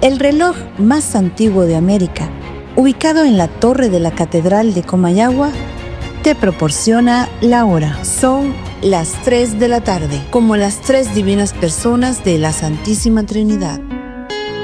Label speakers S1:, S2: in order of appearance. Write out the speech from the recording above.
S1: El reloj más antiguo de América, ubicado en la torre de la Catedral de Comayagua, te proporciona la hora. Son las 3 de la tarde, como las 3 divinas personas de la Santísima Trinidad.